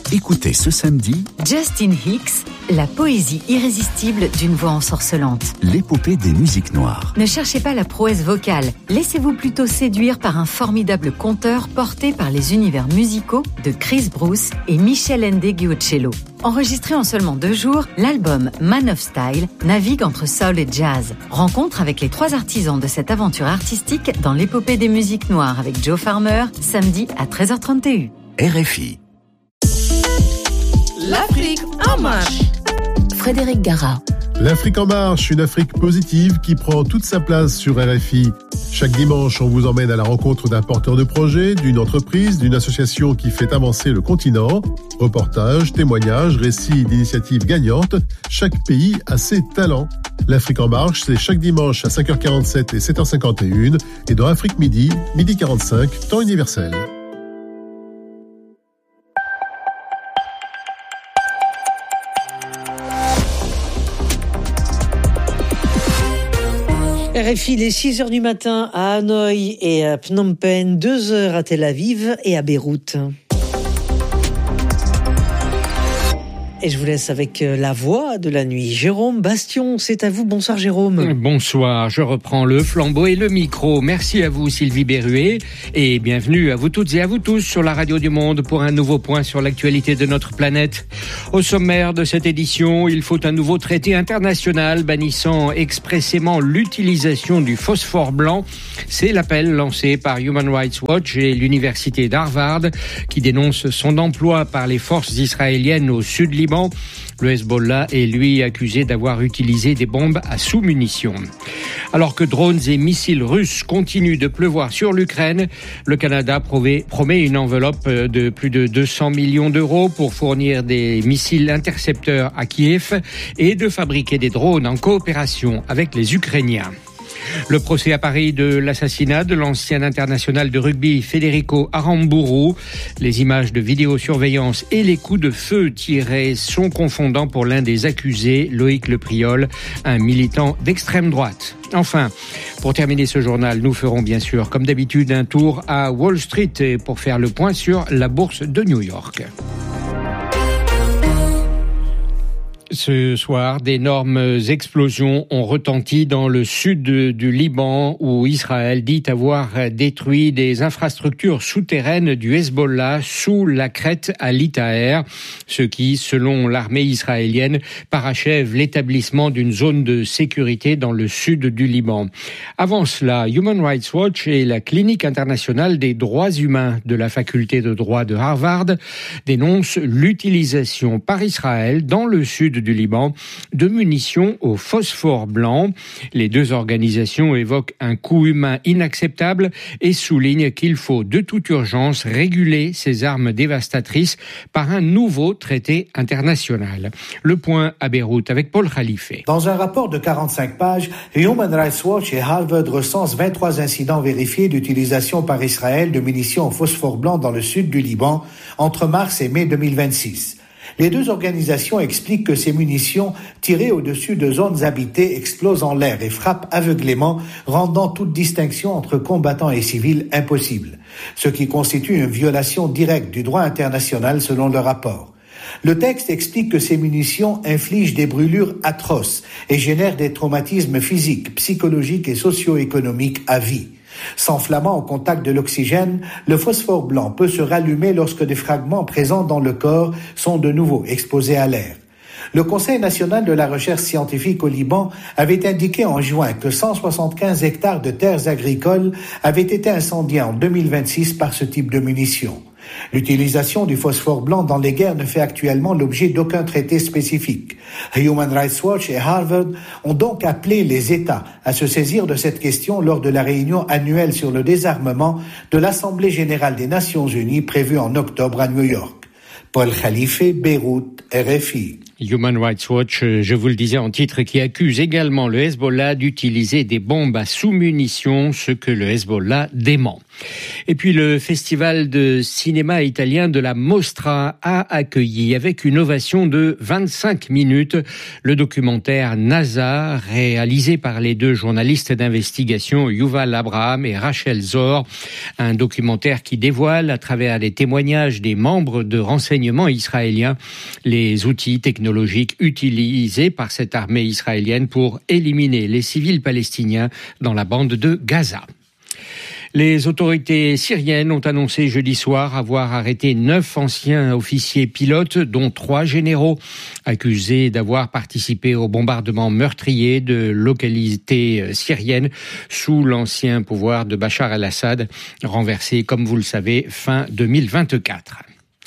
Écoutez ce samedi Justin Hicks, la poésie irrésistible d'une voix ensorcelante. L'épopée des musiques noires. Ne cherchez pas la prouesse vocale, laissez-vous plutôt séduire par un formidable conteur porté par les univers musicaux de Chris Bruce et Michel Ndegeocello. Enregistré en seulement 2 jours, l'album Man of Style navigue entre soul et jazz. Rencontre avec les 3 artisans de cette aventure artistique dans l'épopée des musiques noires avec Joe Farmer, samedi à 13h30 TU. RFI. L'Afrique en marche. Frédéric Gara. L'Afrique en marche, une Afrique positive qui prend toute sa place sur RFI. Chaque dimanche, on vous emmène à la rencontre d'un porteur de projet, d'une entreprise, d'une association qui fait avancer le continent. Reportages, témoignages, récits d'initiatives gagnantes. Chaque pays a ses talents. L'Afrique en marche, c'est chaque dimanche à 5h47 et 7h51 et dans Afrique Midi, midi 45, temps universel. RFI, il est 6h du matin à Hanoï et à Phnom Penh, 2h à Tel Aviv et à Beyrouth. Et je vous laisse avec la voix de la nuit. Jérôme Bastion, c'est à vous. Bonsoir Jérôme. Bonsoir, je reprends le flambeau et le micro. Merci à vous Sylvie Berruet et bienvenue à vous toutes et à vous tous sur la Radio du Monde pour un nouveau point sur l'actualité de notre planète. Au sommaire de cette édition, il faut un nouveau traité international bannissant expressément l'utilisation du phosphore blanc. C'est l'appel lancé par Human Rights Watch et l'université d'Harvard qui dénonce son emploi par les forces israéliennes au sud Liban. Le Hezbollah est lui accusé d'avoir utilisé des bombes à sous-munitions. Alors que drones et missiles russes continuent de pleuvoir sur l'Ukraine, le Canada promet une enveloppe de plus de 200 millions d'euros pour fournir des missiles intercepteurs à Kiev et de fabriquer des drones en coopération avec les Ukrainiens. Le procès à Paris de l'assassinat de l'ancien international de rugby Federico Aramburu. Les images de vidéosurveillance et les coups de feu tirés sont confondants pour l'un des accusés, Loïc Lepriol, un militant d'extrême droite. Enfin, pour terminer ce journal, nous ferons bien sûr, comme d'habitude, un tour à Wall Street pour faire le point sur la bourse de New York. Ce soir, d'énormes explosions ont retenti dans le sud du Liban où Israël dit avoir détruit des infrastructures souterraines du Hezbollah sous la crête à l'Itaër, ce qui, selon l'armée israélienne, parachève l'établissement d'une zone de sécurité dans le sud du Liban. Avant cela, Human Rights Watch et la Clinique internationale des droits humains de la faculté de droit de Harvard dénoncent l'utilisation par Israël dans le sud du Liban de munitions au phosphore blanc. Les deux organisations évoquent un coût humain inacceptable et soulignent qu'il faut de toute urgence réguler ces armes dévastatrices par un nouveau traité international. Le point à Beyrouth avec Paul Khalife. Dans un rapport de 45 pages, Human Rights Watch et Harvard recensent 23 incidents vérifiés d'utilisation par Israël de munitions au phosphore blanc dans le sud du Liban entre mars et mai 2026. Les deux organisations expliquent que ces munitions tirées au-dessus de zones habitées explosent en l'air et frappent aveuglément, rendant toute distinction entre combattants et civils impossible, ce qui constitue une violation directe du droit international selon le rapport. Le texte explique que ces munitions infligent des brûlures atroces et génèrent des traumatismes physiques, psychologiques et socio-économiques à vie. S'enflammant au contact de l'oxygène, le phosphore blanc peut se rallumer lorsque des fragments présents dans le corps sont de nouveau exposés à l'air. Le Conseil national de la recherche scientifique au Liban avait indiqué en juin que 175 hectares de terres agricoles avaient été incendiés en 2026 par ce type de munitions. L'utilisation du phosphore blanc dans les guerres ne fait actuellement l'objet d'aucun traité spécifique. Human Rights Watch et Harvard ont donc appelé les États à se saisir de cette question lors de la réunion annuelle sur le désarmement de l'Assemblée générale des Nations unies prévue en octobre à New York. Paul Khalife, Beyrouth, RFI. Human Rights Watch, je vous le disais en titre, qui accuse également le Hezbollah d'utiliser des bombes à sous-munitions, ce que le Hezbollah dément. Et puis le festival de cinéma italien de la Mostra a accueilli avec une ovation de 25 minutes le documentaire NASA réalisé par les deux journalistes d'investigation Yuval Abraham et Rachel Zor. Un documentaire qui dévoile à travers les témoignages des membres de renseignement israéliens les outils technologiques utilisés par cette armée israélienne pour éliminer les civils palestiniens dans la bande de Gaza. Les autorités syriennes ont annoncé jeudi soir avoir arrêté 9 anciens officiers pilotes, dont 3 généraux, accusés d'avoir participé au bombardement meurtrier de localités syriennes sous l'ancien pouvoir de Bachar el-Assad, renversé, comme vous le savez, fin 2024.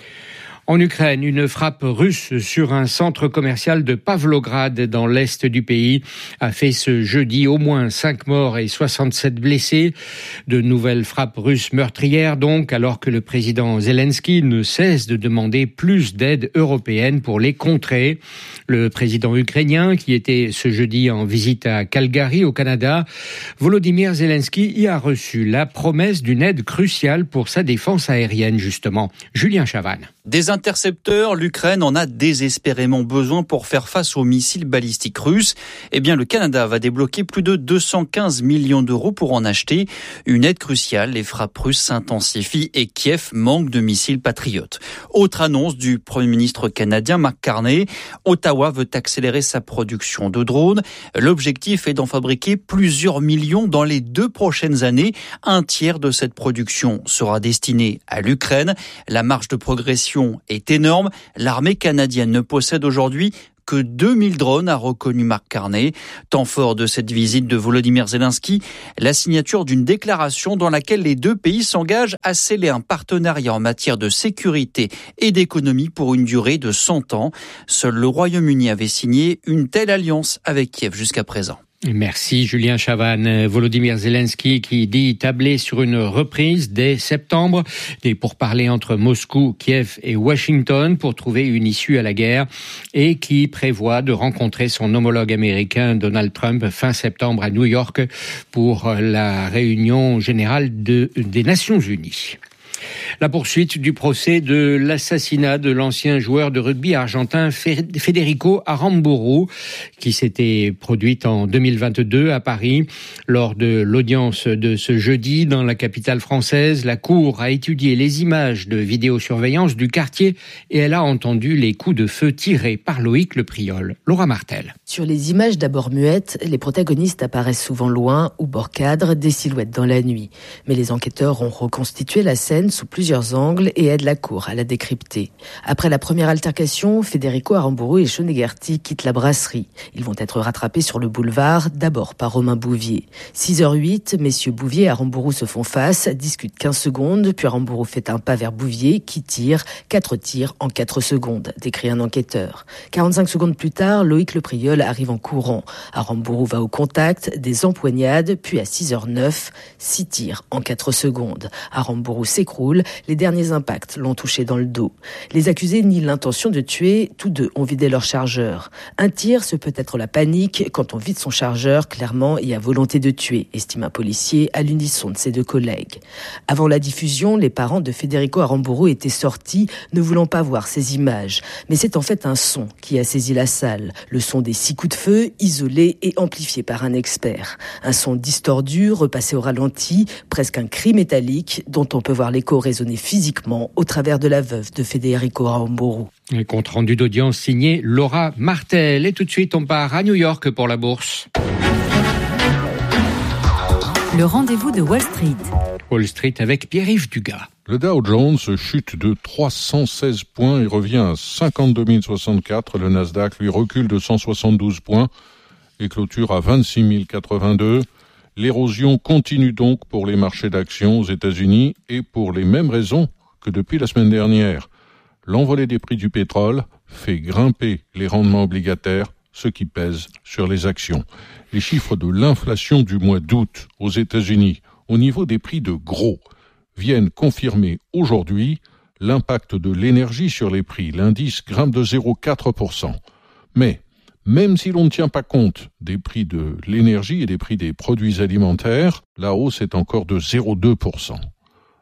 En Ukraine, une frappe russe sur un centre commercial de Pavlograd dans l'est du pays a fait ce jeudi au moins 5 morts et 67 blessés. De nouvelles frappes russes meurtrières donc, alors que le président Zelensky ne cesse de demander plus d'aide européenne pour les contrer. Le président ukrainien, qui était ce jeudi en visite à Calgary au Canada, Volodymyr Zelensky y a reçu la promesse d'une aide cruciale pour sa défense aérienne justement. Julien Chavannes. Des intercepteurs, l'Ukraine en a désespérément besoin pour faire face aux missiles balistiques russes. Eh bien, le Canada va débloquer plus de 215 millions d'euros pour en acheter. Une aide cruciale, les frappes russes s'intensifient et Kiev manque de missiles patriotes. Autre annonce du Premier ministre canadien Mark Carney, Ottawa veut accélérer sa production de drones. L'objectif est d'en fabriquer plusieurs millions dans les 2 prochaines années. Un tiers de cette production sera destiné à l'Ukraine. La marge de progression est énorme. L'armée canadienne ne possède aujourd'hui que 2000 drones, a reconnu Mark Carney. Temps fort de cette visite de Volodymyr Zelensky, la signature d'une déclaration dans laquelle les deux pays s'engagent à sceller un partenariat en matière de sécurité et d'économie pour une durée de 100 ans. Seul le Royaume-Uni avait signé une telle alliance avec Kiev jusqu'à présent. Merci Julien Chavannes. Volodymyr Zelensky qui dit tabler sur une reprise dès septembre des pourparlers entre Moscou, Kiev et Washington pour trouver une issue à la guerre et qui prévoit de rencontrer son homologue américain Donald Trump fin septembre à New York pour la réunion générale des Nations Unies. La poursuite du procès de l'assassinat de l'ancien joueur de rugby argentin Federico Aramburu, qui s'était produite en 2022 à Paris. Lors de l'audience de ce jeudi dans la capitale française, la Cour a étudié les images de vidéosurveillance du quartier et elle a entendu les coups de feu tirés par Loïc Le Priol. Laura Martel. Sur les images d'abord muettes, les protagonistes apparaissent souvent loin ou bord cadre, des silhouettes dans la nuit. Mais les enquêteurs ont reconstitué la scène sous plusieurs angles et aident la cour à la décrypter. Après la première altercation, Federico Aramburu et Sean Hegarty quittent la brasserie. Ils vont être rattrapés sur le boulevard, d'abord par Romain Bouvier. 6h08, messieurs Bouvier et Aramburu se font face, discutent 15 secondes, puis Aramburu fait un pas vers Bouvier qui tire, 4 tirs en 4 secondes, décrit un enquêteur. 45 secondes plus tard, Loïc Le Priol arrive en courant. Aramburu va au contact, des empoignades, puis à 6h09, 6 tirs en 4 secondes. Aramburu s'écroule, les derniers impacts l'ont touché dans le dos. Les accusés nient l'intention de tuer, tous deux ont vidé leur chargeur. Un tir, ce peut être la panique quand on vide son chargeur clairement et à volonté de tuer, estime un policier à l'unisson de ses deux collègues. Avant la diffusion, les parents de Federico Aramburu étaient sortis, ne voulant pas voir ces images. Mais c'est en fait un son qui a saisi la salle. Le son des 6 coups de feu, isolé et amplifié par un expert. Un son distordu, repassé au ralenti, presque un cri métallique dont on peut voir l'écho résonner physiquement au travers de la veuve de Federico Aramburu. Un compte rendu d'audience signé Laura Martel. Et tout de suite, on part à New York pour la bourse. Le rendez-vous de Wall Street. Wall Street avec Pierre-Yves Dugas. Le Dow Jones chute de 316 points et revient à 52 064. Le Nasdaq, lui, recule de 172 points et clôture à 26 082. L'érosion continue donc pour les marchés d'actions aux États-Unis et pour les mêmes raisons que depuis la semaine dernière. L'envolée des prix du pétrole fait grimper les rendements obligataires, ce qui pèse sur les actions. Les chiffres de l'inflation du mois d'août aux États-Unis au niveau des prix de gros viennent confirmer aujourd'hui l'impact de l'énergie sur les prix. L'indice grimpe de 0,4%. Mais même si l'on ne tient pas compte des prix de l'énergie et des prix des produits alimentaires, la hausse est encore de 0,2%.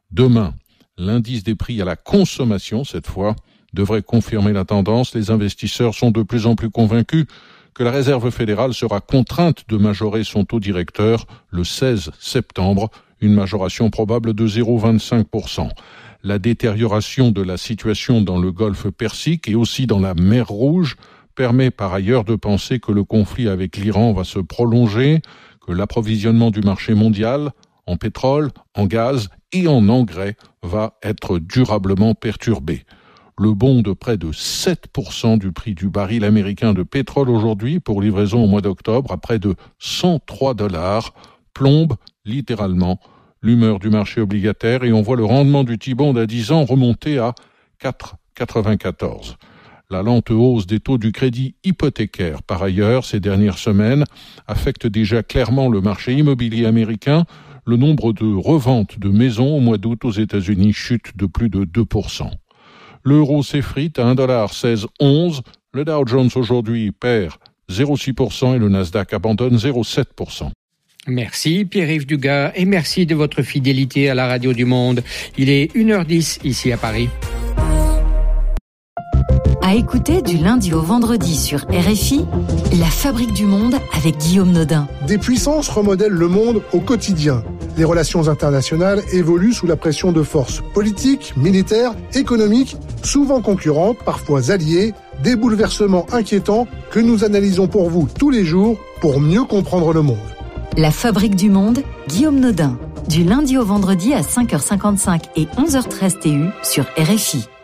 Demain, l'indice des prix à la consommation, cette fois, devrait confirmer la tendance. Les investisseurs sont de plus en plus convaincus que la Réserve fédérale sera contrainte de majorer son taux directeur le 16 septembre, une majoration probable de 0,25%. La détérioration de la situation dans le golfe Persique et aussi dans la mer Rouge permet par ailleurs de penser que le conflit avec l'Iran va se prolonger, que l'approvisionnement du marché mondial en pétrole, en gaz et en engrais va être durablement perturbé. Le bond de près de 7% du prix du baril américain de pétrole aujourd'hui pour livraison au mois d'octobre à près de $103 plombe littéralement l'humeur du marché obligataire et on voit le rendement du T-bond à 10 ans remonter à 4,94. La lente hausse des taux du crédit hypothécaire, par ailleurs, ces dernières semaines, affecte déjà clairement le marché immobilier américain. Le nombre de reventes de maisons au mois d'août aux États-Unis chute de plus de 2%. L'euro s'effrite à 1,1611 $. Le Dow Jones aujourd'hui perd 0,6% et le Nasdaq abandonne 0,7%. Merci Pierre-Yves Dugas et merci de votre fidélité à la Radio du Monde. Il est 1h10 ici à Paris. À écouter du lundi au vendredi sur RFI, La Fabrique du Monde avec Guillaume Nodin. Des puissances remodèlent le monde au quotidien. Les relations internationales évoluent sous la pression de forces politiques, militaires, économiques, souvent concurrentes, parfois alliées, des bouleversements inquiétants que nous analysons pour vous tous les jours pour mieux comprendre le monde. La Fabrique du Monde, Guillaume Nodin. Du lundi au vendredi à 5h55 et 11h13 TU sur RFI.